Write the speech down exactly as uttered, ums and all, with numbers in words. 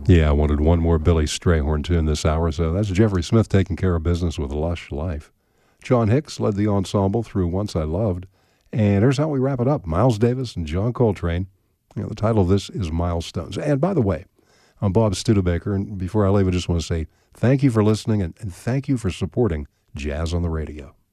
Yeah, I wanted one more Billy Strayhorn tune this hour, so that's Jeffrey Smith taking care of business with Lush Life. John Hicks led the ensemble through Once I Loved, and here's how we wrap it up. Miles Davis and John Coltrane. You know, the title of this is Milestones. And by the way, I'm Bob Studebaker, and before I leave, I just want to say thank you for listening, and, and thank you for supporting Jazz on the Radio.